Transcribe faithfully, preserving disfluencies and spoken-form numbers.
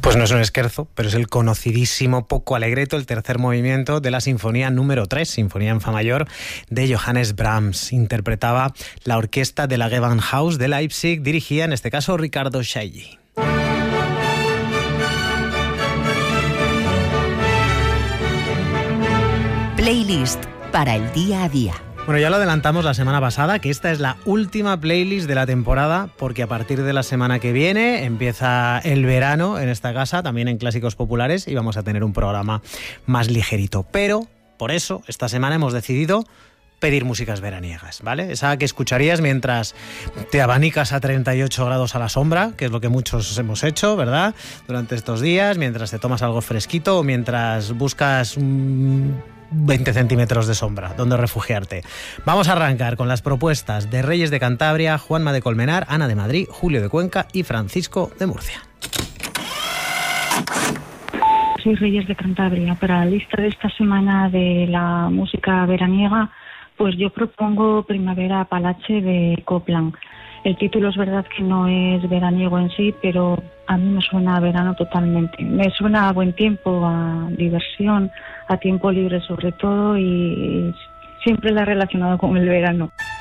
Pues no es un scherzo, pero es el conocidísimo Poco Allegretto, el tercer movimiento de la Sinfonía número tres, Sinfonía en Fa mayor, de Johannes Brahms. Interpretaba la orquesta de la Gewandhaus de Leipzig, dirigía en este caso Riccardo Chailly. Playlist para el día a día. Bueno, ya lo adelantamos la semana pasada, que esta es la última playlist de la temporada, porque a partir de la semana que viene empieza el verano en esta casa, también en Clásicos Populares, y vamos a tener un programa más ligerito. Pero, por eso, esta semana hemos decidido pedir músicas veraniegas, ¿vale? Esa que escucharías mientras te abanicas a treinta y ocho grados a la sombra, que es lo que muchos hemos hecho, ¿verdad?, durante estos días, mientras te tomas algo fresquito o mientras buscas mmm, veinte centímetros de sombra donde refugiarte. Vamos a arrancar con las propuestas de Reyes de Cantabria, Juanma de Colmenar, Ana de Madrid, Julio de Cuenca y Francisco de Murcia. Soy Reyes de Cantabria. Para la lista de esta semana de la música veraniega, pues yo propongo Primavera Apalache de Copland. El título es verdad que no es veraniego en sí, pero a mí me suena a verano totalmente. Me suena a buen tiempo, a diversión, a tiempo libre sobre todo, y siempre la he relacionado con el verano.